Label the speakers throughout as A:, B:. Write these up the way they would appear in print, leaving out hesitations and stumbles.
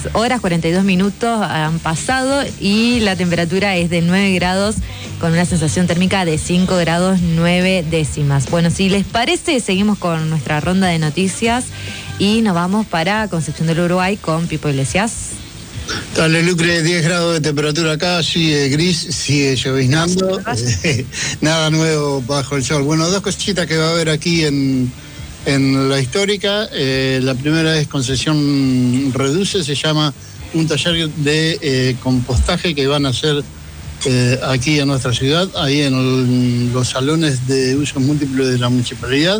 A: horas, 42 minutos han pasado y la temperatura es de 9 grados con una sensación térmica de 5 grados 9 décimas. Bueno, si les parece, seguimos con nuestra ronda de noticias y nos vamos para Concepción del Uruguay con Pipo Iglesias.
B: Dale, Lucre, 10 grados de temperatura acá, sigue gris, sigue lloviznando, nada nuevo bajo el sol. Bueno, dos cositas que va a haber aquí en la histórica. La primera es Concesión Reduce, se llama un taller de compostaje que van a hacer aquí en nuestra ciudad, ahí en los salones de uso múltiple de la municipalidad.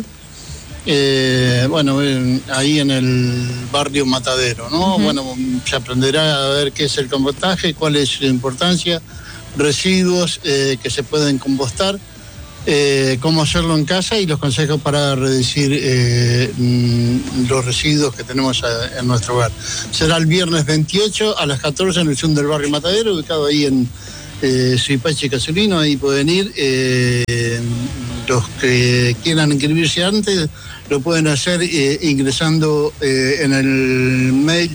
B: Ahí en el barrio Matadero, ¿no? Uh-huh. Bueno, se aprenderá a ver qué es el compostaje, cuál es su importancia, residuos que se pueden compostar, cómo hacerlo en casa y los consejos para reducir los residuos que tenemos en nuestro hogar. Será el viernes 28 a las 14 en el Zoom del barrio Matadero, ubicado ahí en Suipacha y Casulino. Ahí pueden ir. Los que quieran inscribirse antes lo pueden hacer ingresando en el mail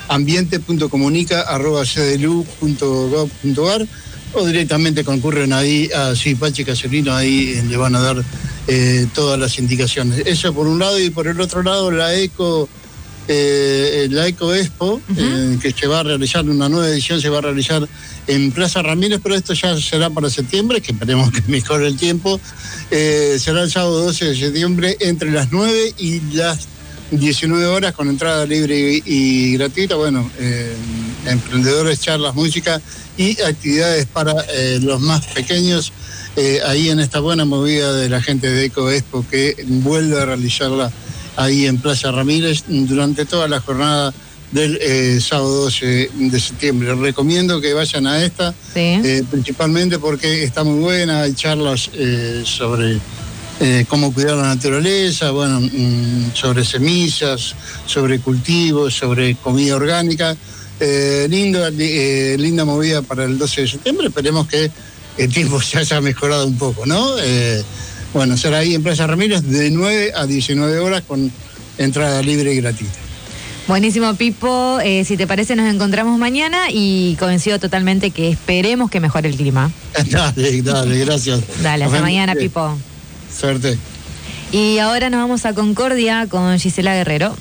B: ambiente.comunica@cdlu.gov.ar o directamente concurren ahí a Suipacha y Casulino, ahí le van a dar todas las indicaciones. Eso por un lado, y por el otro lado la Eco Expo, uh-huh, que se va a realizar, una nueva edición se va a realizar en Plaza Ramírez, pero esto ya será para septiembre, que esperemos que mejore el tiempo. Será el sábado 12 de septiembre entre las 9 y las 19 horas con entrada libre y gratuita. Bueno, emprendedores, charlas, música y actividades para los más pequeños, ahí en esta buena movida de la gente de Eco Expo, que vuelve a realizarla ahí en Plaza Ramírez durante toda la jornada del sábado 12 de septiembre. Recomiendo que vayan a esta, sí, principalmente porque está muy buena. Hay charlas sobre cómo cuidar la naturaleza, bueno, sobre semillas, sobre cultivos, sobre comida orgánica. Linda movida para el 12 de septiembre. Esperemos que el tiempo ya haya mejorado un poco, ¿no? Bueno, será ahí en Plaza Ramírez de 9 a 19 horas con entrada libre y gratuita.
A: Buenísimo, Pipo. Si te parece, nos encontramos mañana y coincido totalmente que esperemos que mejore el clima.
B: Dale, gracias.
A: Dale, hasta mañana, Pipo.
B: Suerte.
A: Y ahora nos vamos a Concordia con Gisela Guerrero.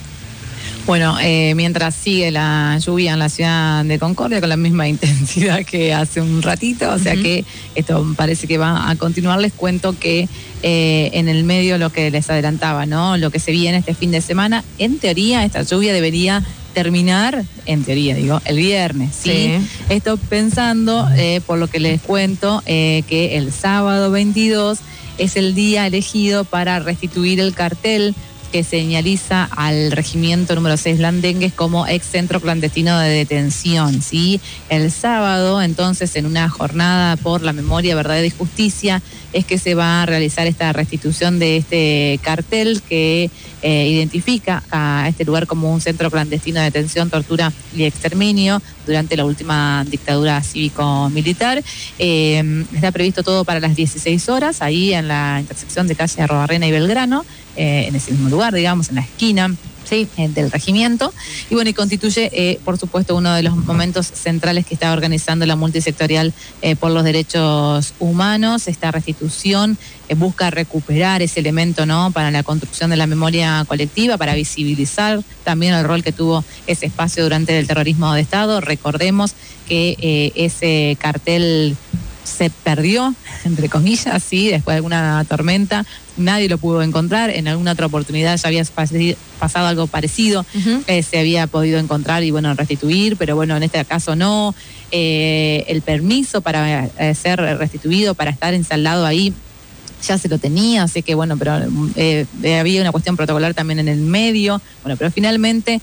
C: Bueno, mientras sigue la lluvia en la ciudad de Concordia con la misma intensidad que hace un ratito, o sea que esto parece que va a continuar, les cuento que en el medio lo que les adelantaba, ¿no? Lo que se viene este fin de semana, en teoría esta lluvia debería terminar, en teoría digo, el viernes, ¿sí? Sí. Esto pensando, por lo que les cuento, que el sábado 22 es el día elegido para restituir el cartel que señaliza al regimiento número 6 Blandengues como ex centro clandestino de detención, ¿sí? El sábado, entonces, en una jornada por la memoria, verdad y justicia, es que se va a realizar esta restitución de este cartel que identifica a este lugar como un centro clandestino de detención, tortura y exterminio durante la última dictadura cívico-militar. Está previsto todo para las 16 horas, ahí en la intersección de calle Arrobarrena y Belgrano, en ese mismo lugar, digamos, en la esquina, sí, del regimiento. Y bueno, y constituye, por supuesto, uno de los momentos centrales que está organizando la multisectorial por los derechos humanos. Esta restitución busca recuperar ese elemento, ¿no?, para la construcción de la memoria colectiva, para visibilizar también el rol que tuvo ese espacio durante el terrorismo de Estado. Recordemos que ese cartel se perdió, entre comillas, sí, después de alguna tormenta, nadie lo pudo encontrar. En alguna otra oportunidad ya había pasado algo parecido, se había podido encontrar y bueno, restituir, pero bueno, en este caso no. El permiso para ser restituido, para estar instalado ahí, ya se lo tenía, así que bueno, pero había una cuestión protocolar también en el medio, bueno, pero finalmente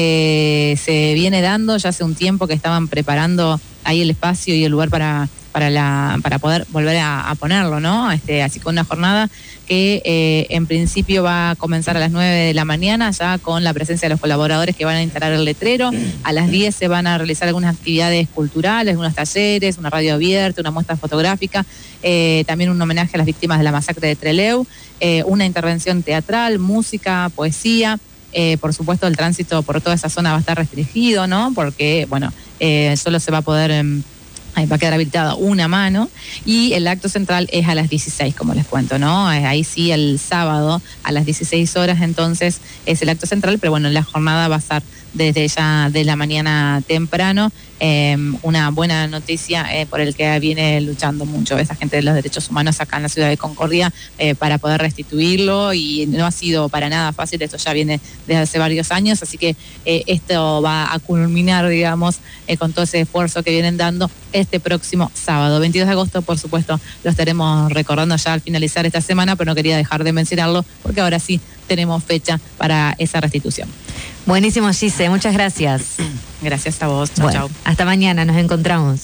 C: se viene dando, ya hace un tiempo que estaban preparando ahí el espacio y el lugar para poder volver a ponerlo, ¿no? Así que una jornada que en principio va a comenzar a las 9 de la mañana, ya con la presencia de los colaboradores que van a instalar el letrero. A las 10 se van a realizar algunas actividades culturales, algunos talleres, una radio abierta, una muestra fotográfica, también un homenaje a las víctimas de la masacre de Trelew, una intervención teatral, música, poesía. por supuesto el tránsito por toda esa zona va a estar restringido, ¿no? Porque, bueno, solo se va a poder... va a quedar habilitada una mano y el acto central es a las 16, como les cuento, ¿no? Ahí sí, el sábado a las 16 horas entonces es el acto central, pero bueno, la jornada va a estar desde ya de la mañana temprano. Una buena noticia por el que viene luchando mucho esa gente de los derechos humanos acá en la ciudad de Concordia para poder restituirlo, y no ha sido para nada fácil, esto ya viene desde hace varios años, así que esto va a culminar, digamos, con todo ese esfuerzo que vienen dando este próximo sábado, 22 de agosto, por supuesto, lo estaremos recordando ya al finalizar esta semana, pero no quería dejar de mencionarlo porque ahora sí tenemos fecha para esa restitución.
A: Buenísimo, Gise, muchas gracias.
C: Gracias a vos, chau,
A: bueno,
C: chau.
A: Hasta mañana, nos encontramos.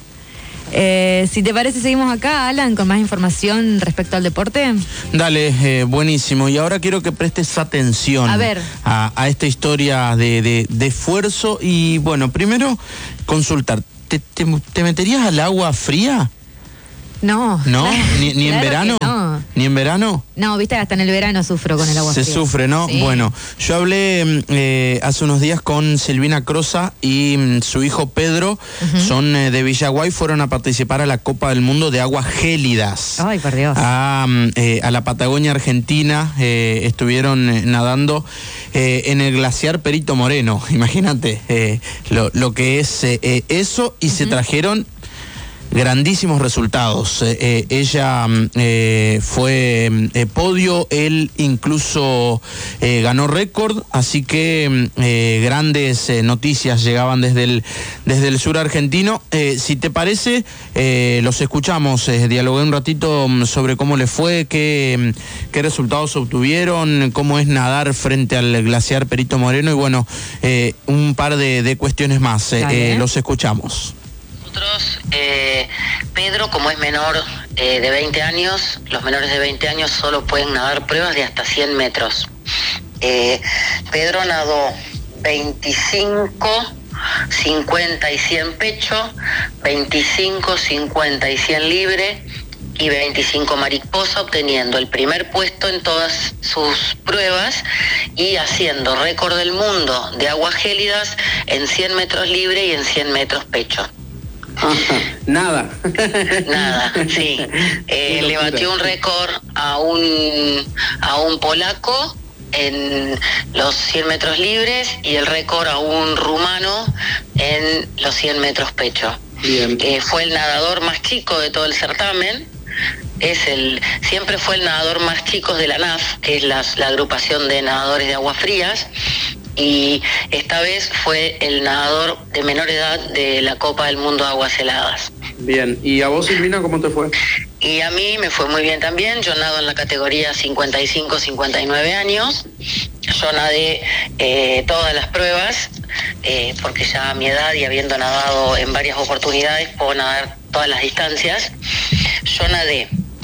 A: Si te parece, seguimos acá, Alan, con más información respecto al deporte.
D: Dale, buenísimo. Y ahora quiero que prestes atención a esta historia de esfuerzo. Y bueno, primero, consultar, ¿te meterías al agua fría?
A: No.
D: ¿No?
A: Claro,
D: ¿Ni en verano?
A: No.
D: ¿Ni en verano?
A: No, viste, hasta en el verano sufro con el agua fría.
D: Se sufre, ¿no?
A: Sí.
D: Bueno, yo hablé hace unos días con Silvina Crosa y su hijo Pedro, son de Villaguay, fueron a participar a la Copa del Mundo de Aguas Gélidas.
A: Ay, por Dios.
D: A la Patagonia Argentina, estuvieron nadando en el glaciar Perito Moreno, imagínate lo que es eso, y se trajeron grandísimos resultados. Ella fue podio, él incluso ganó récord, así que grandes noticias llegaban desde el sur argentino. Si te parece, los escuchamos, dialogué un ratito sobre cómo les fue, qué resultados obtuvieron, cómo es nadar frente al glaciar Perito Moreno y bueno, un par de cuestiones más. Los escuchamos.
E: Nosotros, Pedro, como es menor de 20 años, los menores de 20 años solo pueden nadar pruebas de hasta 100 metros. Pedro nadó 25, 50 y 100 pecho, 25, 50 y 100 libre y 25 mariposa, obteniendo el primer puesto en todas sus pruebas y haciendo récord del mundo de aguas gélidas en 100 metros libre y en 100 metros pecho.
F: Nada,
E: sí. Le batió un récord a un polaco en los 100 metros libres y el récord a un rumano en los 100 metros pecho.
F: Bien.
E: Fue el nadador más chico de todo el certamen. Siempre fue el nadador más chico de la NAF, que es la agrupación de nadadores de aguas frías. Y esta vez fue el nadador de menor edad de la Copa del Mundo de Aguas Heladas.
F: Bien, ¿y a vos, Silvina, cómo te fue?
E: Y a mí me fue muy bien también. Yo nado en la categoría 55-59 años. Yo nadé todas las pruebas, porque ya a mi edad y habiendo nadado en varias oportunidades, puedo nadar todas las distancias. Yo nadé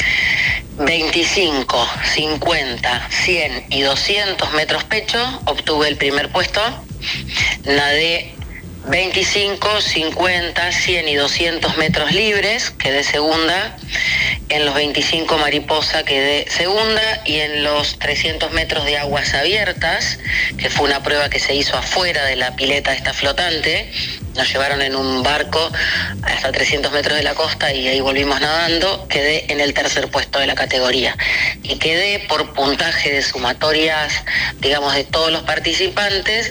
E: 25, 50, 100 y 200 metros pecho, obtuve el primer puesto. Nadé 25, 50, 100 y 200 metros libres, quedé segunda. En los 25 mariposa quedé segunda y en los 300 metros de aguas abiertas, que fue una prueba que se hizo afuera de la pileta esta flotante, nos llevaron en un barco hasta 300 metros de la costa y ahí volvimos nadando, quedé en el tercer puesto de la categoría. Y quedé por puntaje de sumatorias, digamos, de todos los participantes,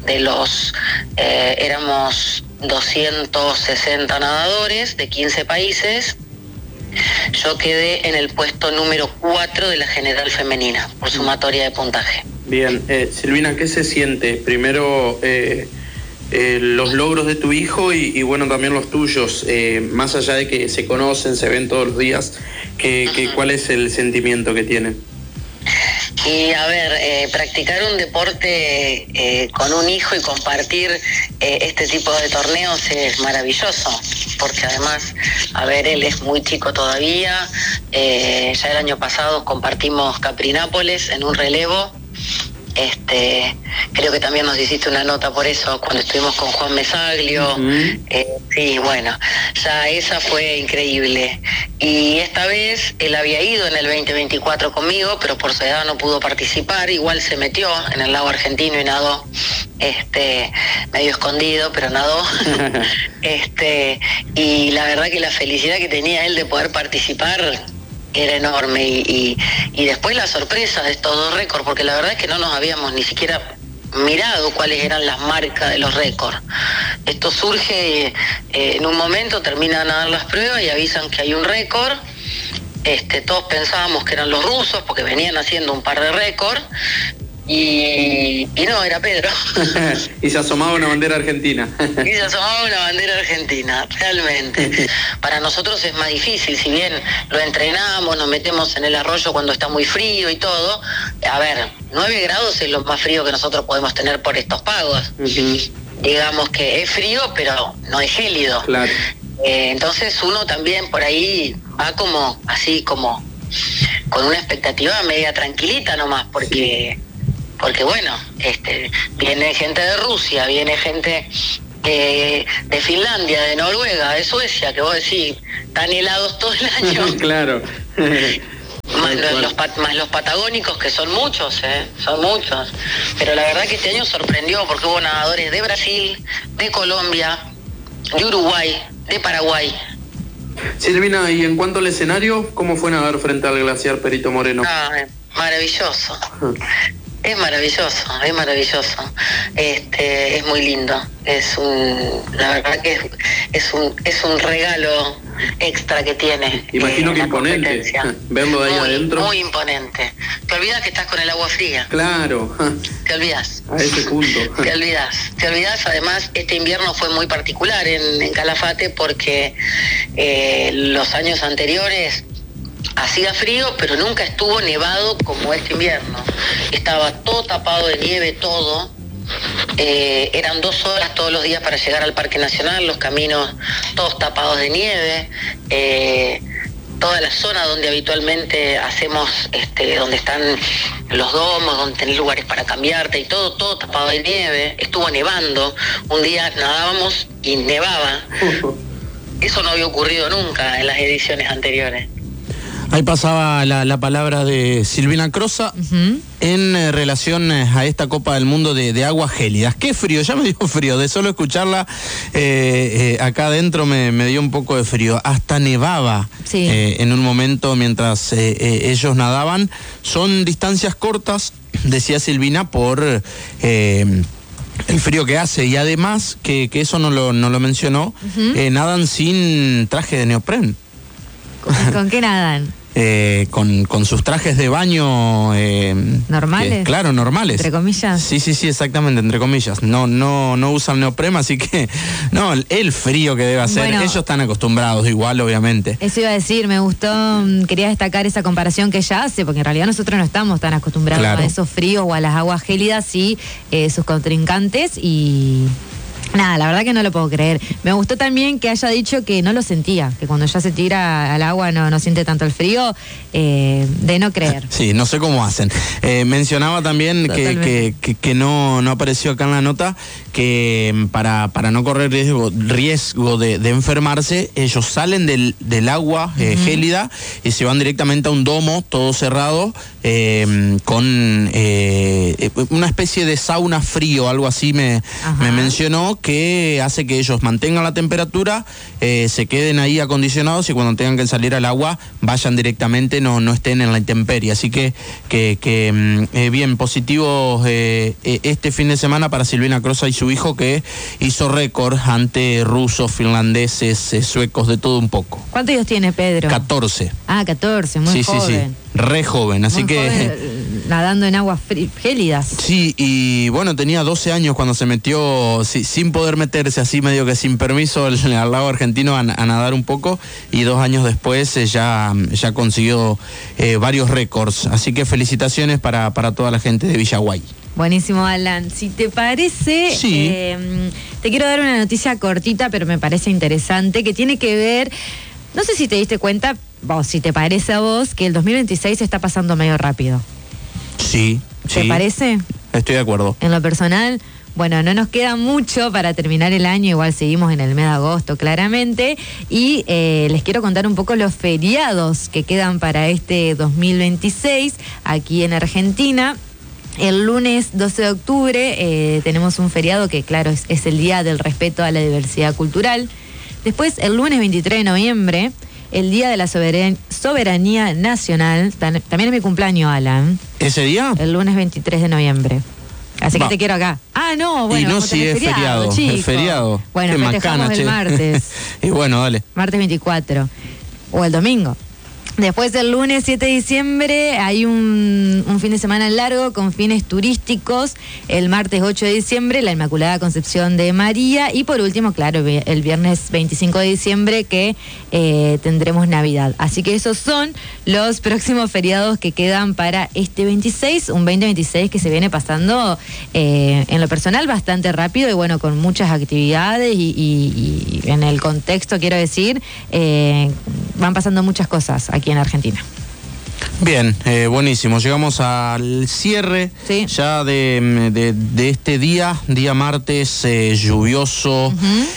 E: éramos 260 nadadores de 15 países. Yo quedé en el puesto número 4 de la general femenina, por sumatoria de puntaje.
F: Bien, Silvina, ¿qué se siente? Primero, los logros de tu hijo y bueno, también los tuyos, más allá de que se conocen, se ven todos los días, ¿cuál es el sentimiento que tienen?
E: Y a ver, practicar un deporte con un hijo y compartir este tipo de torneos es maravilloso, porque además, a ver, él es muy chico todavía, ya el año pasado compartimos Caprinápolis en un relevo Creo que también nos hiciste una nota por eso cuando estuvimos con Juan Mesaglio. Sí, bueno, ya esa fue increíble. Y esta vez él había ido en el 2024 conmigo, pero por su edad no pudo participar. Igual se metió en el lago argentino y nadó, medio escondido, pero nadó. Y la verdad que la felicidad que tenía él de poder participar era enorme, y después la sorpresa de estos 2 récords, porque la verdad es que no nos habíamos ni siquiera mirado cuáles eran las marcas de los récords. Esto surge en un momento, terminan a dar las pruebas y avisan que hay un récord. Todos pensábamos que eran los rusos porque venían haciendo un par de récords. Y no, era Pedro.
F: Y se asomaba una bandera argentina.
E: Y se asomaba una bandera argentina, realmente. Para nosotros es más difícil, si bien lo entrenamos, nos metemos en el arroyo cuando está muy frío y todo. A ver, 9 grados es lo más frío que nosotros podemos tener por estos pagos. Digamos que es frío, pero no es gélido.
F: Claro.
E: Entonces uno también por ahí va como, así como, con una expectativa media tranquilita nomás, porque bueno, viene gente de Rusia, viene gente de Finlandia, de Noruega, de Suecia, que vos decís, están helados todo el año.
F: Claro.
E: Más los patagónicos, que son muchos, son muchos. Pero la verdad que este año sorprendió porque hubo nadadores de Brasil, de Colombia, de Uruguay, de Paraguay.
F: Silvina, y en cuanto al escenario, ¿cómo fue nadar frente al glaciar Perito Moreno?
E: Maravilloso. Es maravilloso, es maravilloso. Es muy lindo. La verdad que es un regalo extra que tiene.
F: Imagino que imponente verlo de ahí adentro.
E: Muy imponente. Te olvidas que estás con el agua fría.
F: Claro.
E: Te olvidas.
F: A ese punto.
E: Te olvidas. Además, este invierno fue muy particular en Calafate porque los años anteriores hacía frío, pero nunca estuvo nevado como este invierno. Estaba todo tapado de nieve, todo. Eran 2 horas todos los días para llegar al Parque Nacional, los caminos todos tapados de nieve. Toda la zona donde habitualmente hacemos, donde están los domos, donde tenés lugares para cambiarte y todo tapado de nieve. Estuvo nevando. Un día nadábamos y nevaba. Eso no había ocurrido nunca en las ediciones anteriores.
D: Ahí pasaba la palabra de Silvina Crosa en relación a esta Copa del Mundo de aguas gélidas. Qué frío, ya me dio frío, de solo escucharla acá adentro me dio un poco de frío. Hasta nevaba en un momento mientras ellos nadaban. Son distancias cortas, decía Silvina, por el frío que hace, y además, que eso no lo mencionó, nadan sin traje de neopren.
A: ¿Con qué nadan?
D: Con sus trajes de baño
A: normales.
D: Claro, normales.
A: Entre comillas.
D: Sí, exactamente, entre comillas. No usan neopreno, así que no, el frío que debe hacer. Bueno, ellos están acostumbrados igual, obviamente. Eso
A: iba a decir, me gustó, quería destacar esa comparación que ella hace, porque en realidad nosotros no estamos tan acostumbrados a esos fríos o a las aguas gélidas y sus contrincantes, y nada, la verdad que no lo puedo creer. Me gustó también que haya dicho que no lo sentía, que cuando ya se tira al agua no siente tanto el frío, de no creer. Sí,
D: no sé cómo hacen. Mencionaba también que no apareció acá en la nota, que para no correr riesgo de enfermarse, ellos salen del agua gélida y se van directamente a un domo todo cerrado, con una especie de sauna frío, algo así me mencionó, que hace que ellos mantengan la temperatura, se queden ahí acondicionados, y cuando tengan que salir al agua vayan directamente, no estén en la intemperie. Así que bien, positivo este fin de semana para Silvina Crosa y su hijo, que hizo récord ante rusos, finlandeses, suecos, de todo un poco.
A: ¿Cuántos años tiene Pedro?
D: 14.
A: 14, muy joven.
D: Sí. Re joven, así que
A: joven, nadando en aguas gélidas.
D: Sí, y bueno, tenía 12 años cuando se metió, sin poder meterse, así medio que sin permiso, al lago argentino a nadar un poco, y 2 años después ya consiguió varios récords. Así que felicitaciones para toda la gente de Villaguay.
A: Buenísimo, Alan. Si te parece, te quiero dar una noticia cortita, pero me parece interesante, que tiene que ver, no sé si te diste cuenta, si te parece a vos, que el 2026 está pasando medio rápido.
D: Sí,
A: ¿Te parece?
D: Estoy de acuerdo.
A: En lo personal, bueno, no nos queda mucho para terminar el año, igual seguimos en el mes de agosto claramente, y les quiero contar un poco los feriados que quedan para este 2026 aquí en Argentina. El lunes 12 de octubre tenemos un feriado que, claro, es el Día del Respeto a la Diversidad Cultural. Después, el lunes 23 de noviembre, el Día de la Soberanía Nacional. También es mi cumpleaños, Alan.
D: ¿Ese día?
A: El lunes 23 de noviembre. Así que te quiero acá. Ah, no, bueno.
D: Y no, si es feriado,
A: es
D: feriado.
A: Bueno, festejamos el martes.
D: Y bueno, dale.
A: Martes 24. O el domingo. Después el lunes 7 de diciembre hay un fin de semana largo con fines turísticos. El martes 8 de diciembre la Inmaculada Concepción de María. Y por último, claro, el viernes 25 de diciembre que tendremos Navidad. Así que esos son los próximos feriados que quedan para este 26. Un 2026 que se viene pasando en lo personal bastante rápido y bueno, con muchas actividades y en el contexto, quiero decir, van pasando muchas cosas aquí en Argentina.
D: Bien, buenísimo. Llegamos al cierre ya de este día martes lluvioso,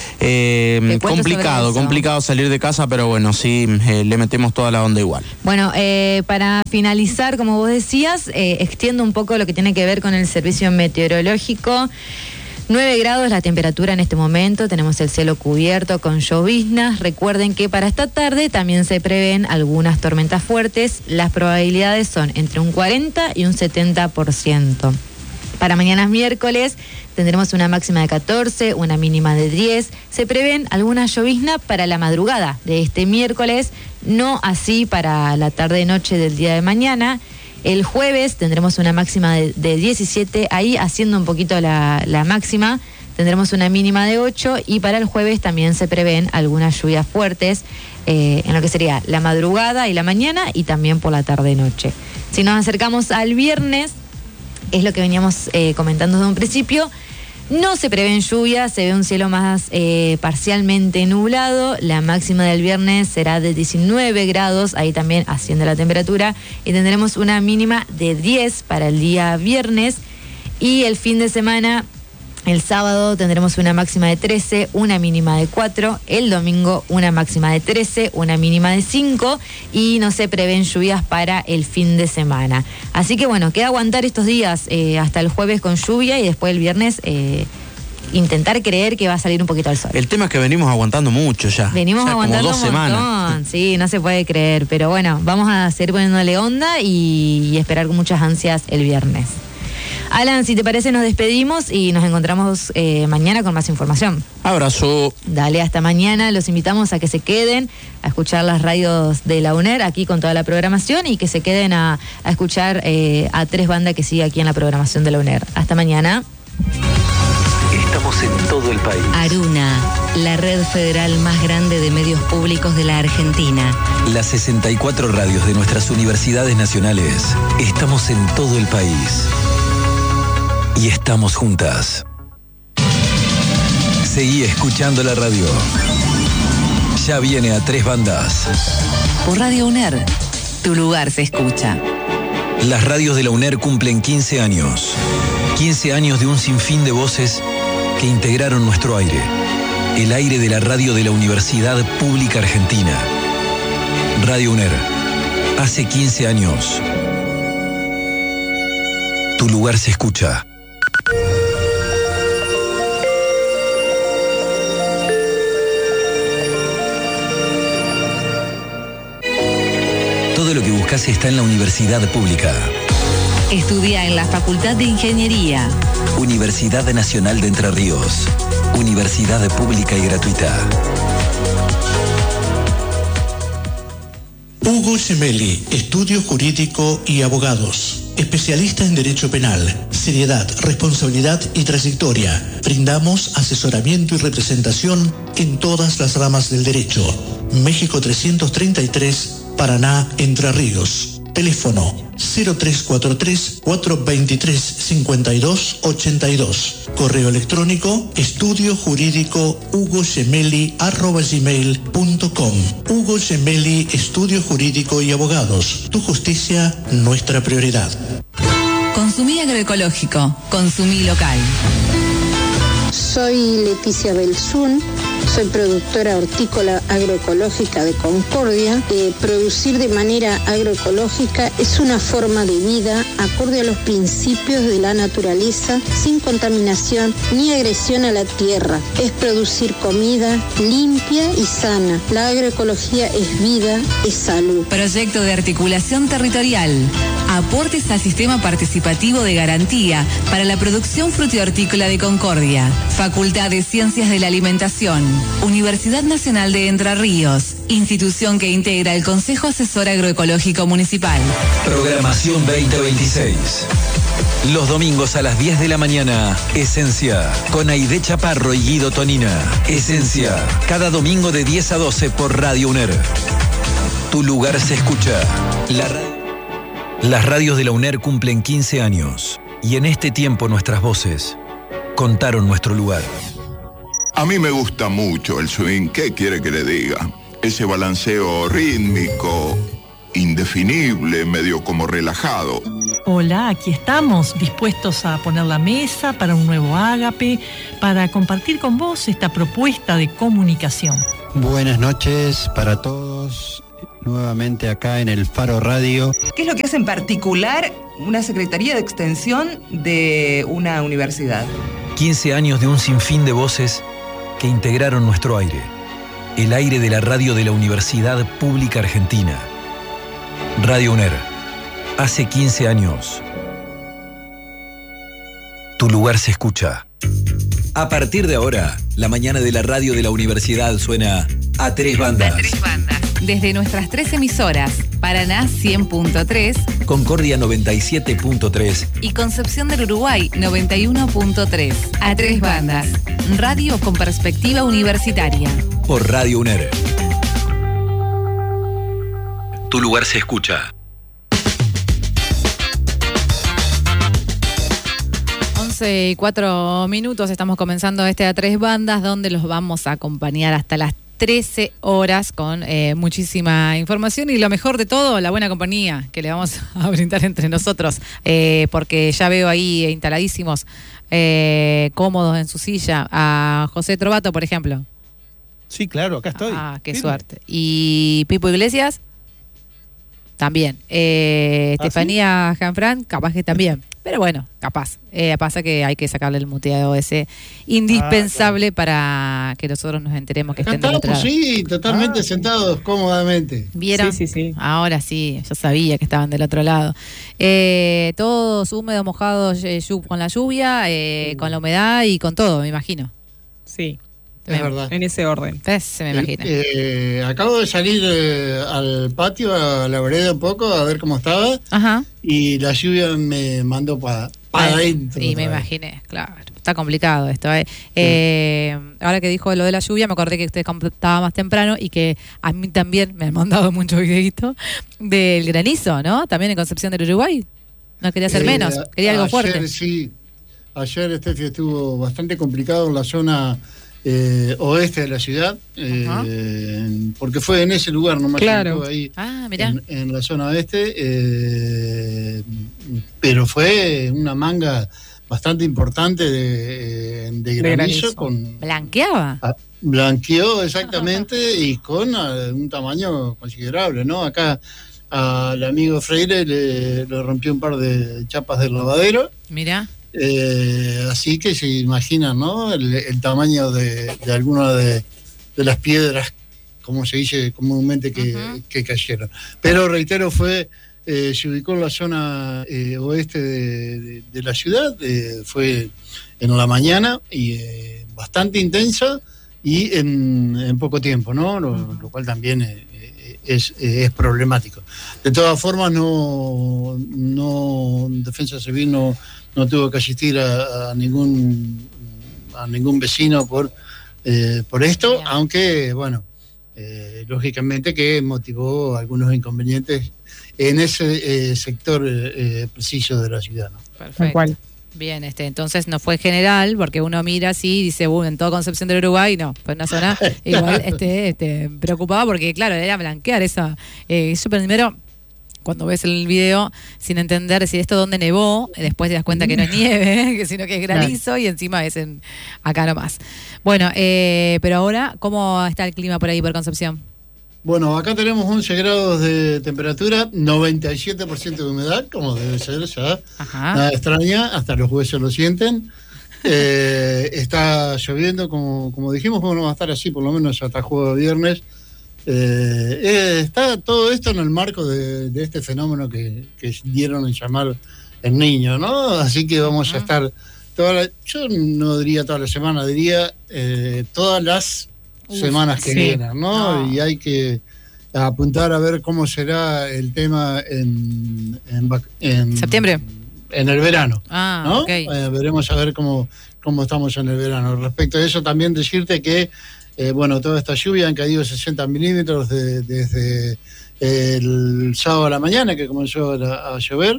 D: complicado salir de casa, pero bueno, sí, le metemos toda la onda igual.
A: Bueno, para finalizar, como vos decías, extiendo un poco lo que tiene que ver con el servicio meteorológico. 9 grados la temperatura en este momento, tenemos el cielo cubierto con lloviznas. Recuerden que para esta tarde también se prevén algunas tormentas fuertes. Las probabilidades son entre un 40 y un 70%. Para mañana miércoles tendremos una máxima de 14, una mínima de 10. Se prevén algunas lloviznas para la madrugada de este miércoles, no así para la tarde-noche del día de mañana. El jueves tendremos una máxima de 17, ahí haciendo un poquito la máxima, tendremos una mínima de 8 y para el jueves también se prevén algunas lluvias fuertes en lo que sería la madrugada y la mañana y también por la tarde-noche. Si nos acercamos al viernes, es lo que veníamos comentando desde un principio, no se prevén lluvias, se ve un cielo más parcialmente nublado. La máxima del viernes será de 19 grados, ahí también asciende la temperatura. Y tendremos una mínima de 10 para el día viernes. Y el fin de semana, el sábado, tendremos una máxima de 13, una mínima de 4. El domingo, una máxima de 13, una mínima de 5. Y no se prevén lluvias para el fin de semana. Así que bueno, queda aguantar estos días hasta el jueves con lluvia y después el viernes intentar creer que va a salir un poquito el sol.
D: El tema es que venimos aguantando mucho ya.
A: Venimos aguantando
D: como 2
A: semanas. Sí, no se puede creer. Pero bueno, vamos a seguir poniéndole onda y esperar con muchas ansias el viernes. Alan, si te parece, nos despedimos y nos encontramos mañana con más información.
D: Abrazo.
A: Dale, hasta mañana. Los invitamos a que se queden a escuchar las radios de la UNER aquí con toda la programación y que se queden a escuchar a Tres Bandas que sigue aquí en la programación de la UNER. Hasta mañana.
G: Estamos en todo el país.
H: Aruna, la red federal más grande de medios públicos de la Argentina.
G: Las 64 radios de nuestras universidades nacionales. Estamos en todo el país. Y estamos juntas. Seguí escuchando la radio. Ya viene a Tres Bandas.
H: Por Radio UNER, tu lugar se escucha.
G: Las radios de la UNER cumplen 15 años. 15 años de un sinfín de voces que integraron nuestro aire. El aire de la radio de la Universidad Pública Argentina. Radio UNER. Hace 15 años. Tu lugar se escucha. Todo lo que buscas está en la Universidad Pública.
H: Estudia en la Facultad de Ingeniería.
G: Universidad Nacional de Entre Ríos. Universidad pública y gratuita.
I: Hugo Gemelli, Estudio Jurídico y Abogados. Especialista en Derecho Penal, seriedad, responsabilidad y trayectoria. Brindamos asesoramiento y representación en todas las ramas del derecho. México 333, Paraná, Entre Ríos. Teléfono 0343-423-5282. Correo electrónico estudiojurídico@gmail.com. Hugo Gemelli, Estudio Jurídico y Abogados. Tu justicia, nuestra prioridad.
J: Consumí agroecológico, consumí local.
K: Soy Leticia Belzún, soy productora hortícola agroecológica de Concordia. Producir de manera agroecológica es una forma de vida acorde a los principios de la naturaleza, sin contaminación ni agresión a la tierra. Es producir comida limpia y sana. La agroecología es vida, es salud.
J: Proyecto de articulación territorial. Aportes al sistema participativo de garantía para la producción frutihortícola de Concordia. Facultad de Ciencias de la Alimentación. Universidad Nacional de Entre Ríos. Institución que integra el Consejo Asesor Agroecológico Municipal.
G: Programación 2026. Los domingos a las 10 de la mañana, Esencia, con Aide Chaparro y Guido Tonina. Esencia, cada domingo de 10 a 12 por Radio UNER. Tu lugar se escucha. Las radios de la UNER cumplen 15 años y en este tiempo nuestras voces contaron nuestro lugar.
L: A mí me gusta mucho el swing, ¿qué quiere que le diga? Ese balanceo rítmico, indefinible, medio como relajado.
M: Hola, aquí estamos, dispuestos a poner la mesa para un nuevo Ágape, para compartir con vos esta propuesta de comunicación.
N: Buenas noches para todos, nuevamente acá en el Faro Radio.
O: ¿Qué es lo que hace en particular una Secretaría de Extensión de una universidad?
G: 15 años de un sinfín de voces que integraron nuestro aire, el aire de la radio de la Universidad Pública Argentina. Radio UNER, hace 15 años. Tu lugar se escucha. A partir de ahora, la mañana de la radio de la universidad suena a tres bandas.
J: A tres bandas. Desde nuestras 3 emisoras, Paraná 100.3,
G: Concordia 97.3
J: y Concepción del Uruguay 91.3. A tres bandas. Radio con perspectiva universitaria.
G: Por Radio UNER. Tu lugar se escucha.
C: 11:04, estamos comenzando este A Tres Bandas, donde los vamos a acompañar hasta las 13 horas con muchísima información y lo mejor de todo, la buena compañía que le vamos a brindar entre nosotros, porque ya veo ahí instaladísimos, cómodos en su silla, a José Trovato, por ejemplo.
P: Sí, claro, acá estoy.
C: Ah, qué suerte. ¿Y Pipo Iglesias? También. Estefanía Janfran, capaz que también. Pero bueno, capaz. Pasa que hay que sacarle el muteado ese indispensable para que nosotros nos enteremos que estén del otro lado.
B: Sí, totalmente sentados cómodamente.
C: ¿Vieron?
P: Sí.
C: Ahora sí, yo sabía que estaban del otro lado. Todos húmedos, mojados con la lluvia, con la humedad y con todo, me imagino.
P: Sí.
B: Es verdad.
P: En ese orden.
C: Se me imagina.
B: Acabo de salir al patio, a la vereda un poco, a ver cómo estaba.
C: Ajá.
B: Y la lluvia me mandó para adentro.
C: Sí, me imaginé, claro. Está complicado esto. Ahora que dijo lo de la lluvia, me acordé que usted estaba más temprano y que a mí también me han mandado muchos videitos del granizo, ¿no? También en Concepción del Uruguay. No quería ser menos, quería algo fuerte.
B: Sí, ayer estuvo bastante complicado en la zona oeste de la ciudad, porque fue en ese lugar nomás,
C: claro.
B: Ahí
C: mirá.
B: En la zona oeste, pero fue una manga bastante importante de granizo.
C: ¿Blanqueaba?
B: Blanqueó exactamente y con un tamaño considerable, ¿no? Acá al amigo Freire le rompió un par de chapas del lavadero.
C: Mirá.
B: Así que se imaginan, ¿no? El tamaño de algunas de las piedras, como se dice comúnmente, que cayeron. Pero reitero, se ubicó en la zona oeste de la ciudad, fue en la mañana y bastante intensa y en poco tiempo, ¿no? Lo cual también es problemático. De todas formas, no Defensa Civil no tuvo que asistir a ningún vecino por esto, aunque bueno, lógicamente que motivó algunos inconvenientes en ese sector preciso de la ciudad, ¿no?
C: Perfecto. Bien, entonces no fue general, porque uno mira así y dice, en toda Concepción del Uruguay, no, pues una zona igual preocupada, porque claro, era blanquear esa. Yo primero cuando ves el video sin entender decir esto dónde nevó, después te das cuenta que no es nieve, sino que es granizo y encima es acá nomás. Bueno, pero ahora, ¿cómo está el clima por ahí, por Concepción?
B: Bueno, acá tenemos 11 grados de temperatura, 97% de humedad, como debe ser ya. Nada extraña, hasta los huesos lo sienten. Está lloviendo, como dijimos, bueno, va a estar así por lo menos hasta jueves viernes. Está todo esto en el marco de este fenómeno que dieron en llamar el Niño, ¿no? Así que vamos a estar yo no diría toda la semana, diría todas las semanas que vienen, ¿no? Y hay que apuntar a ver cómo será el tema en
C: septiembre,
B: en el verano, ¿no?
C: Okay.
B: Veremos a ver cómo estamos en el verano. Respecto a eso, también decirte que bueno, toda esta lluvia han caído 60 milímetros desde el sábado a la mañana que comenzó a llover.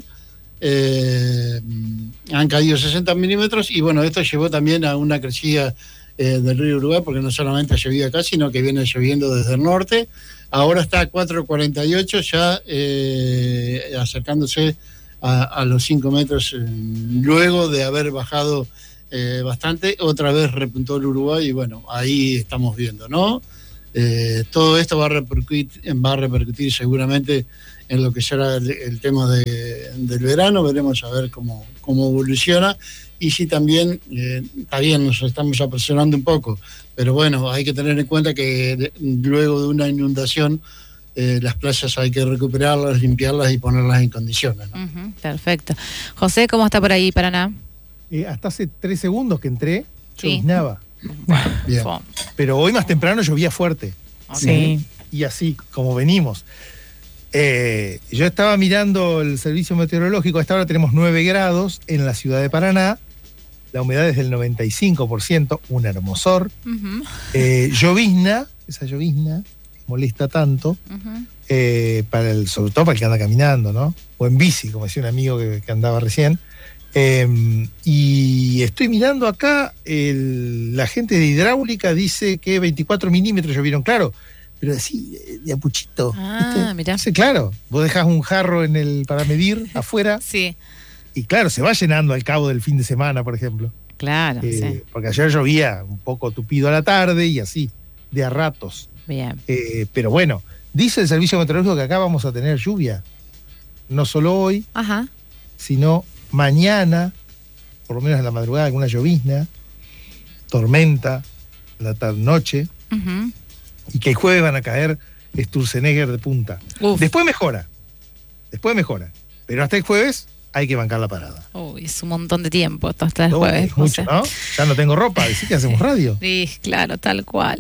B: Han caído 60 milímetros y bueno, esto llevó también a una crecida del río Uruguay, porque no solamente ha llovido acá, sino que viene lloviendo desde el norte. Ahora está a 4,48, ya acercándose a los 5 metros, luego de haber bajado bastante. Otra vez repuntó el Uruguay y bueno, ahí estamos viendo, ¿no? Todo esto va a repercutir seguramente en lo que será el tema del verano. Veremos a ver cómo evoluciona y si también, está bien, nos estamos apresurando un poco, pero bueno, hay que tener en cuenta que luego de una inundación las playas hay que recuperarlas, limpiarlas y ponerlas en condiciones, ¿no?
C: Perfecto. José, ¿cómo está por ahí Paraná?
P: Hasta hace 3 segundos que entré,
C: Sí.
P: lloviznaba.
B: Bien.
P: Pero hoy más temprano llovía fuerte.
C: Sí.
P: Y así, como venimos. Yo estaba mirando el servicio meteorológico, a esta hora tenemos 9 grados en la ciudad de Paraná, la humedad es del 95%, un hermosor. Llovizna, esa llovizna molesta tanto, sobre todo para el que anda caminando, ¿no? O en bici, como decía un amigo que andaba recién. Y estoy mirando acá, la gente de hidráulica dice que 24 milímetros llovieron, claro, pero así, de a puchito.
C: Mirá.
P: Sí, claro, vos dejás un jarro para medir afuera.
C: Sí.
P: Y claro, se va llenando al cabo del fin de semana, por ejemplo.
C: Claro, sí.
P: Porque ayer llovía un poco tupido a la tarde y así, de a ratos.
C: Bien.
P: Pero bueno, dice el servicio meteorológico que acá vamos a tener lluvia. No solo hoy, sino mañana, por lo menos en la madrugada, alguna llovizna, tormenta, la tarde-noche, y que el jueves van a caer Sturzenegger de punta. Después mejora, pero hasta el jueves hay que bancar la parada.
C: Uy, es un montón de tiempo hasta el jueves.
P: Es mucho, ¿no? Ya no tengo ropa, decís que hacemos radio.
C: Sí, claro, tal cual.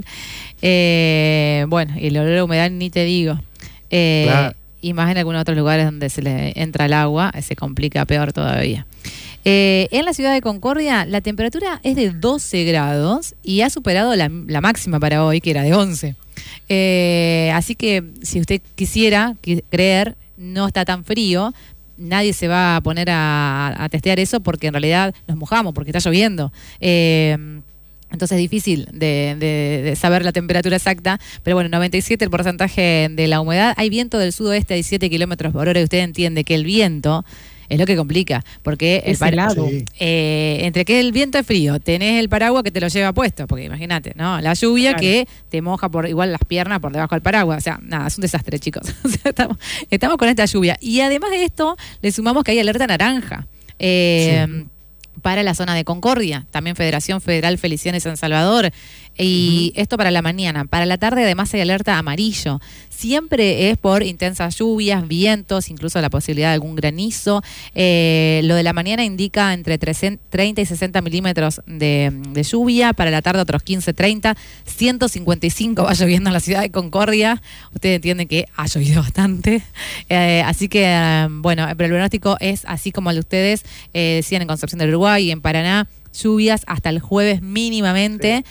C: Bueno, y el olor a humedad ni te digo.
P: Claro.
C: Y más en algunos otros lugares donde se le entra el agua, se complica peor todavía. En la ciudad de Concordia, la temperatura es de 12 grados y ha superado la máxima para hoy, que era de 11. Así que si usted quisiera creer, no está tan frío. Nadie se va a poner a testear eso porque en realidad nos mojamos, porque está lloviendo. Entonces es difícil de saber la temperatura exacta, pero bueno, 97% el porcentaje de la humedad. Hay viento del sudoeste a 17 kilómetros por hora y usted entiende que el viento es lo que complica, porque
M: es helado.
C: Entre que el viento es frío, tenés el paraguas que te lo lleva puesto, porque imagínate, ¿no? La lluvia que te moja por igual las piernas por debajo del paraguas, o sea, nada, es un desastre, chicos. O sea, estamos con esta lluvia. Y además de esto, le sumamos que hay alerta naranja. Para la zona de Concordia, también Federación Federal Feliciano y San Salvador, y esto para la mañana. Para la tarde además hay alerta amarillo. Siempre es por intensas lluvias, vientos, incluso la posibilidad de algún granizo. Lo de la mañana indica entre 30 y 60 milímetros de lluvia, para la tarde otros 15, 30, 155 va lloviendo en la ciudad de Concordia. Ustedes entienden que ha llovido bastante. Así que, bueno, el pronóstico es así como el de ustedes decían en Concepción del Uruguay y en Paraná. Lluvias hasta el jueves mínimamente,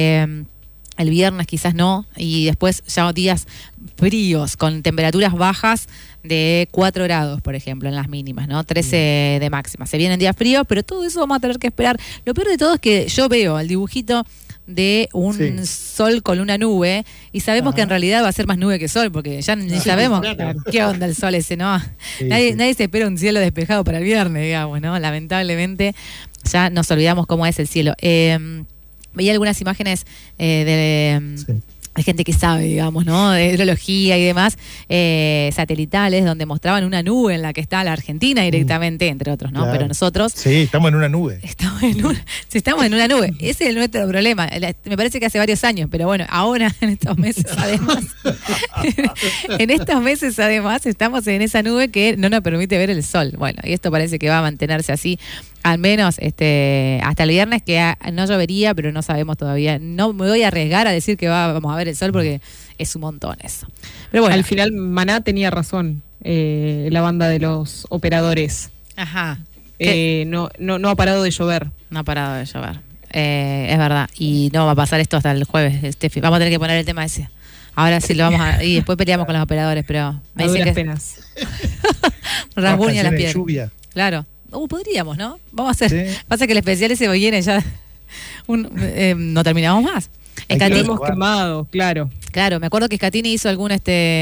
C: el viernes quizás no, y después ya días fríos con temperaturas bajas de 4 grados, por ejemplo, en las mínimas, ¿no? 13 de máxima. Se vienen días fríos, pero todo eso vamos a tener que esperar. Lo peor de todo es que yo veo el dibujito de un sol con una nube y sabemos que en realidad va a ser más nube que sol, porque ya ni sabemos qué onda el sol ese, ¿no? Nadie se espera un cielo despejado para el viernes, digamos, ¿no? Lamentablemente ya nos olvidamos cómo es el cielo. Veía algunas imágenes de gente que sabe, digamos, ¿no? De hidrología y demás, satelitales, donde mostraban una nube en la que está la Argentina directamente, entre otros, ¿no? Claro. Pero nosotros...
P: Sí, estamos en una nube.
C: Estamos en una nube. Ese es nuestro problema. Me parece que hace varios años, pero bueno, ahora en estos meses además, estamos en esa nube que no nos permite ver el sol. Bueno, y esto parece que va a mantenerse así, al menos hasta el viernes, que no llovería, pero no sabemos todavía. No me voy a arriesgar a decir que vamos a ver el sol porque es un montón eso. Pero bueno.
Q: Al final Maná tenía razón, la banda de los operadores.
C: Ajá.
Q: No ha parado de llover.
C: No ha parado de llover. Es verdad. Y no va a pasar esto hasta el jueves, Steffi. Vamos a tener que poner el tema ese. Ahora sí lo vamos a... Y después peleamos con los operadores, pero me dicen que...
Q: penas.
C: Rasguña las piedras.
P: Lluvia.
C: Claro. Podríamos, ¿no? Vamos a hacer... Sí. Pasa que el especial ese viene ya... no terminamos más.
Q: Lo hemos quemado, claro.
C: Claro, me acuerdo que Scatini hizo algún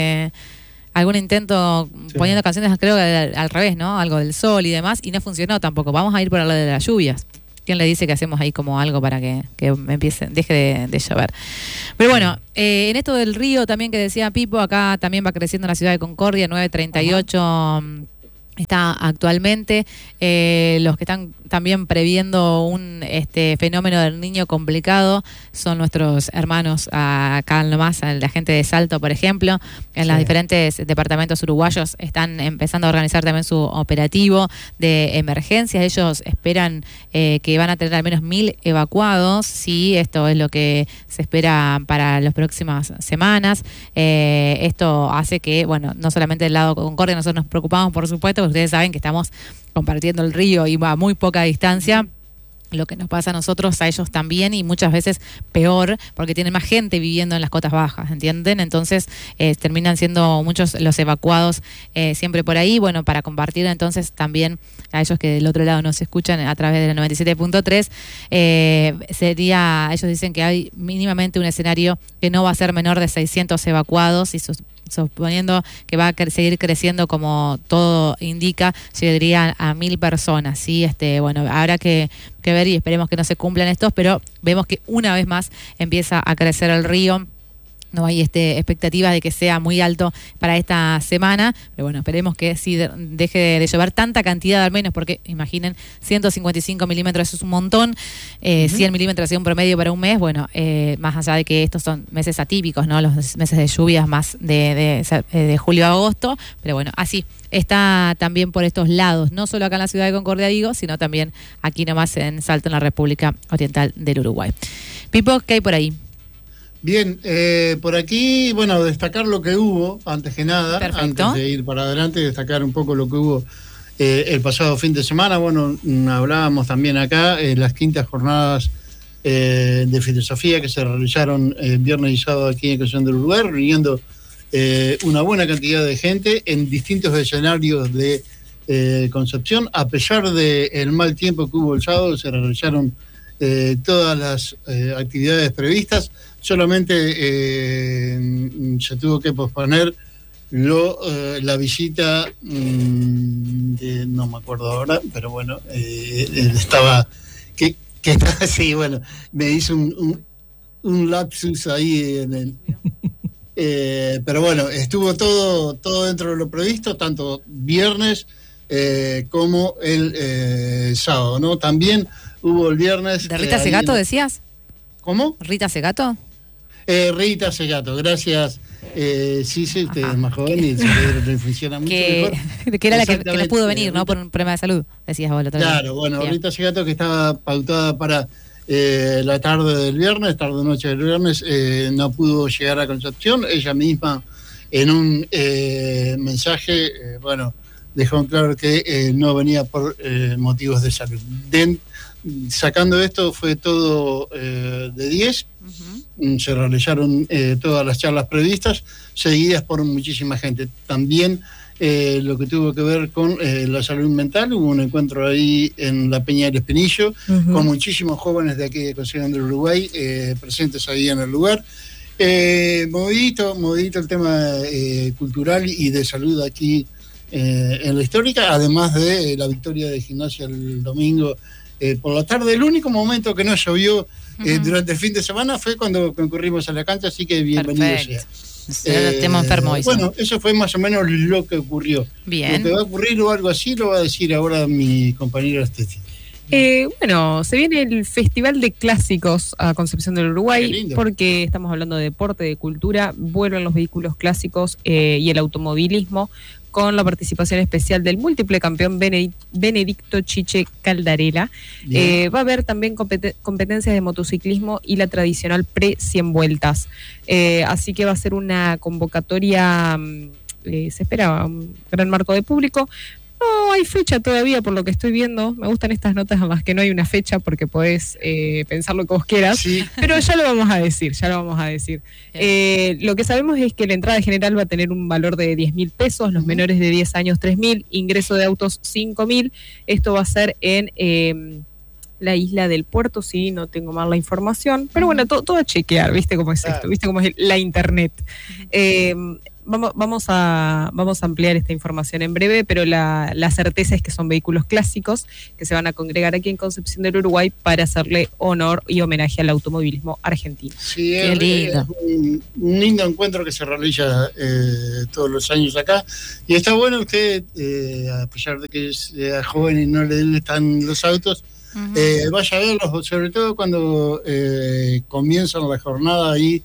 C: intento poniendo canciones, creo que al revés, ¿no? Algo del sol y demás, y no funcionó tampoco. Vamos a ir por lo de las lluvias. ¿Quién le dice que hacemos ahí como algo para que deje de llover? Pero bueno, en esto del río también que decía Pipo, acá también va creciendo la ciudad de Concordia, 938... está actualmente. Los que están también previendo un fenómeno del niño complicado son nuestros hermanos acá nomás, la gente de Salto, por ejemplo. En los diferentes departamentos uruguayos están empezando a organizar también su operativo de emergencias. Ellos esperan que van a tener al menos 1.000 evacuados. Sí, esto es lo que se espera para las próximas semanas. Esto hace que, bueno, no solamente del lado de Concordia, nosotros nos preocupamos, por supuesto, porque ustedes saben que estamos compartiendo el río y va a muy poca distancia. Lo que nos pasa a nosotros, a ellos también, y muchas veces peor, porque tienen más gente viviendo en las cotas bajas, ¿entienden? Entonces terminan siendo muchos los evacuados siempre por ahí. Bueno, para compartir entonces también a ellos que del otro lado nos escuchan a través de la 97.3, ellos dicen que hay mínimamente un escenario que no va a ser menor de 600 evacuados, y suponiendo que va a seguir creciendo como todo indica, llegaría a 1.000 personas, ¿sí? Bueno, habrá que ver y esperemos que no se cumplan estos, pero vemos que una vez más empieza a crecer el río. No hay expectativas de que sea muy alto para esta semana, pero bueno, esperemos que sí deje de llover tanta cantidad al menos, porque imaginen, 155 milímetros es un montón, 100 milímetros es un promedio para un mes. Bueno, más allá de que estos son meses atípicos, ¿no? Los meses de lluvias más de julio a agosto, pero bueno, así está también por estos lados, no solo acá en la ciudad de Concordia, digo, sino también aquí nomás en Salto, en la República Oriental del Uruguay. Pipo, ¿qué hay por ahí?
B: Bien, por aquí, bueno, destacar lo que hubo, antes que nada.
C: Perfecto.
B: Antes de ir para adelante, destacar un poco lo que hubo el pasado fin de semana. Bueno, hablábamos también acá, las quintas jornadas de filosofía que se realizaron viernes y sábado aquí en Concepción del Uruguay, reuniendo una buena cantidad de gente en distintos escenarios de Concepción. A pesar del mal tiempo que hubo el sábado, se realizaron todas las actividades previstas. Solamente se tuvo que posponer la visita no me acuerdo ahora, pero bueno, estaba sí, bueno, me hizo un lapsus ahí en el pero bueno, estuvo todo dentro de lo previsto, tanto viernes como el sábado, ¿no? También hubo el viernes...
C: ¿De Rita Segato decías?
B: ¿Cómo?
C: ¿Rita Segato?
B: Rita Segato, gracias. Sí, usted es más joven y el cerebro le funciona mucho mejor.
C: Que era la que no pudo venir, ¿no? Por un problema de salud, decías vos el otro día.
B: Claro, bueno, bien. Rita Segato, que estaba pautada para la tarde del viernes, tarde-noche del viernes, no pudo llegar a Concepción. Ella misma, en un mensaje, bueno, dejó claro que no venía por motivos de salud. Sacando esto, fue todo de 10. Se realizaron todas las charlas previstas, seguidas por muchísima gente. También lo que tuvo que ver con la salud mental. Hubo un encuentro ahí en la Peña del Espinillo, con muchísimos jóvenes de aquí de Concepción del Uruguay presentes ahí en el lugar. Movidito el tema cultural y de salud aquí en la Histórica, además de la victoria de Gimnasia el domingo por la tarde. El único momento que no llovió durante el fin de semana fue cuando concurrimos a la cancha, así que bienvenido sea.
A: Tema enfermo hoy.
B: Bueno, eso fue más o menos lo que ocurrió.
A: Bien.
B: Lo que va a ocurrir o algo así lo va a decir ahora mi compañero Steffi.
Q: Bueno, se viene el Festival de Clásicos a Concepción del Uruguay, porque estamos hablando de deporte, de cultura, vuelven los vehículos clásicos y el automovilismo, con la participación especial del múltiple campeón Benedicto Chiche Caldarela. Va a haber también competencias de motociclismo y la tradicional pre-100 vueltas. Así que va a ser una convocatoria, se espera un gran marco de público. No hay fecha todavía, por lo que estoy viendo. Me gustan estas notas en las que no hay una fecha, porque podés pensar lo que vos quieras, pero ya lo vamos a decir, Lo que sabemos es que la entrada general va a tener un valor de 10.000 pesos, los menores de 10 años 3.000, ingreso de autos 5.000. Esto va a ser en la isla del Puerto, sí, no tengo mal la información, pero bueno, todo a chequear, ¿viste cómo es esto? ¿Viste cómo es la internet? Vamos a ampliar esta información en breve, pero la certeza es que son vehículos clásicos que se van a congregar aquí en Concepción del Uruguay para hacerle honor y homenaje al automovilismo argentino.
B: Sí, qué lindo. Es un lindo encuentro que se realiza todos los años acá, y está bueno usted, a pesar de que sea joven y no le gustan los autos, vaya a verlos, sobre todo cuando comienzan la jornada ahí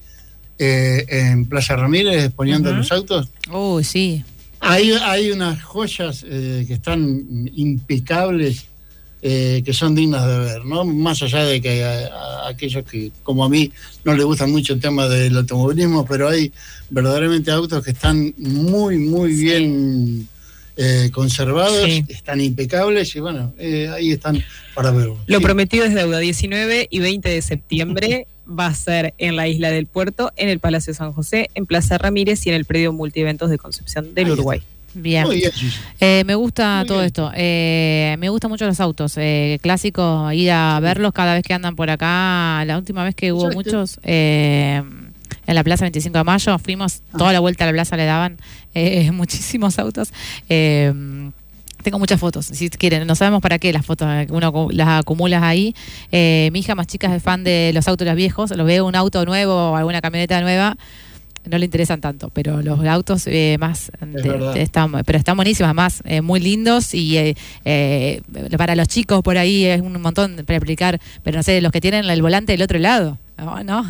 B: en Plaza Ramírez exponiendo los autos.
A: Sí.
B: Hay unas joyas que están impecables, que son dignas de ver, ¿no? Más allá de que aquellos que, como a mí, no les gusta mucho el tema del automovilismo, pero hay verdaderamente autos que están muy, muy bien conservados, están impecables, y bueno, ahí están para verlo.
Q: Lo prometido es deuda. 19 y 20 de septiembre va a ser en la Isla del Puerto, en el Palacio San José, en Plaza Ramírez y en el predio Multieventos de Concepción del Uruguay.
A: Bien. Me gusta todo esto. Me gustan mucho los autos clásicos, ir a verlos cada vez que andan por acá. La última vez que hubo muchos en la Plaza 25 de Mayo, fuimos toda la vuelta a la plaza, le daban muchísimos autos. Tengo muchas fotos, si quieren, no sabemos para qué las fotos, uno las acumula ahí. Mi hija más chica es fan de los autos viejos, lo ve un auto nuevo o alguna camioneta nueva, no le interesan tanto, pero los autos están buenísimos, además muy lindos, y para los chicos por ahí es un montón para explicar, pero no sé, los que tienen el volante del otro lado, ¿no?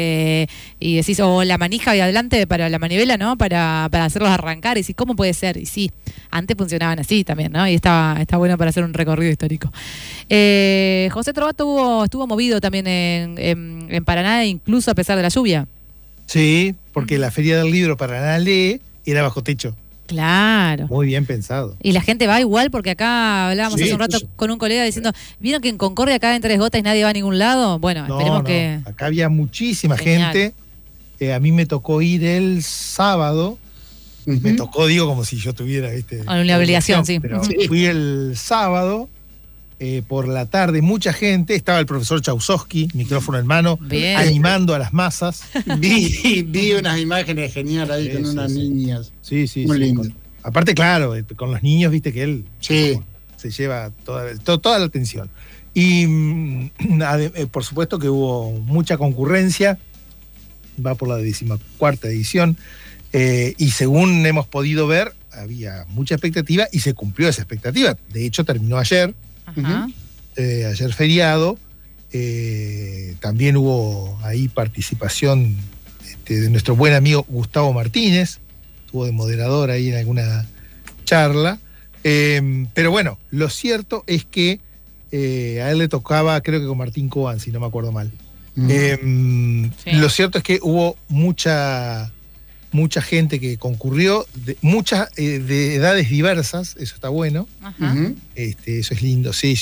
A: Y decís, la manija de adelante para la manivela, ¿no? Para hacerlos arrancar, y decís, ¿cómo puede ser? Y sí, antes funcionaban así también, ¿no? Y está bueno para hacer un recorrido histórico. José Trovato estuvo movido también en Paraná, incluso a pesar de la lluvia.
P: Sí, porque la Feria del Libro Paraná Lee era bajo techo.
A: Claro.
P: Muy bien pensado.
A: Y la gente va igual, porque acá hablábamos hace un rato con un colega diciendo, ¿vieron que en Concordia acá en Tres Gotas y nadie va a ningún lado? Bueno, esperemos que...
P: Acá había muchísima gente. A mí me tocó ir el sábado. Me tocó, digo, como si yo tuviera
A: una obligación, sí.
P: Pero fui el sábado, por la tarde, mucha gente. Estaba el profesor Chausowski, micrófono en mano, animando a las masas.
B: Vi unas imágenes geniales ahí con unas niñas.
P: Sí.
B: Muy lindo.
P: Aparte, claro, con los niños, viste que él se lleva toda la atención. Y por supuesto que hubo mucha concurrencia. Va por la 14ª edición. Y según hemos podido ver, había mucha expectativa y se cumplió esa expectativa. De hecho, terminó ayer. Ayer feriado. También hubo ahí participación de nuestro buen amigo Gustavo Martínez. Estuvo de moderador ahí en alguna charla. Pero bueno, lo cierto es que a él le tocaba, creo que con Martín Coban, si no me acuerdo mal. Lo cierto es que hubo mucha gente que concurrió, muchas de edades diversas, eso está bueno. Eso es lindo, sí.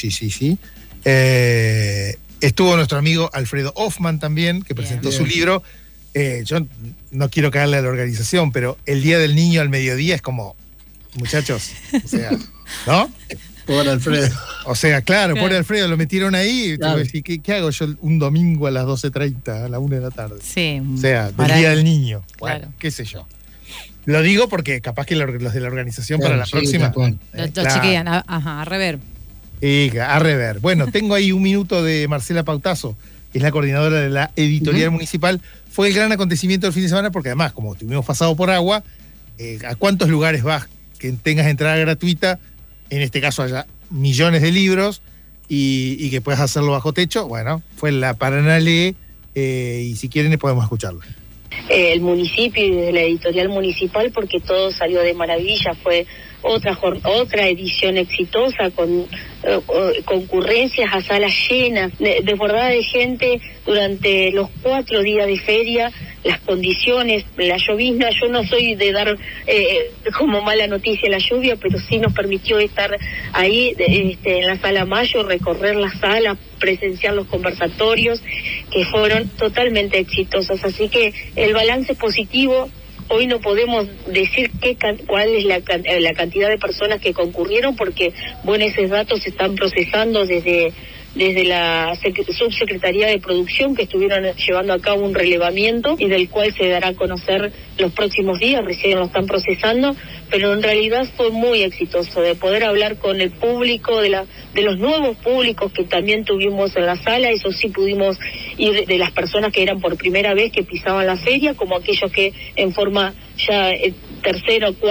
P: Estuvo nuestro amigo Alfredo Hoffman también, que presentó su libro. Yo no quiero caerle a la organización, pero el Día del Niño al mediodía es como muchachos. O sea, ¿no?
B: Por Alfredo.
P: O sea, claro, por Alfredo, lo metieron ahí.
B: Claro.
P: ¿Qué hago yo un domingo a las 12:30, a la 1 de la tarde?
C: Sí.
P: O sea, del Día del Niño. Bueno, qué sé yo. Lo digo porque capaz que los de la organización para la próxima.
C: Lo chequean, a rever.
P: A rever. Bueno, tengo ahí un minuto de Marcela Pautazo, que es la coordinadora de la editorial municipal. Fue el gran acontecimiento del fin de semana porque además, como tuvimos pasado por agua, ¿a cuántos lugares vas que tengas entrada gratuita? En este caso haya millones de libros y que puedas hacerlo bajo techo. Bueno, fue la Paraná Lee y si quieren podemos escucharlo.
R: El municipio y de la editorial municipal, porque todo salió de maravilla. Fue otra edición exitosa con concurrencias a salas llenas, desbordada de gente durante los 4 días de feria. Las condiciones, la llovizna, yo no soy de dar como mala noticia la lluvia, pero sí nos permitió estar ahí en la sala Mayo, recorrer la sala, presenciar los conversatorios, que fueron totalmente exitosos. Así que el balance es positivo. Hoy no podemos decir cuál es la cantidad de personas que concurrieron, porque esos datos se están procesando desde la subsecretaría de producción, que estuvieron llevando a cabo un relevamiento y del cual se dará a conocer los próximos días. Recién lo están procesando, pero en realidad fue muy exitoso de poder hablar con el público, de los nuevos públicos que también tuvimos en la sala. Eso sí, pudimos ir de las personas que eran por primera vez que pisaban la feria, como aquellos que en forma ya tercera o cuarta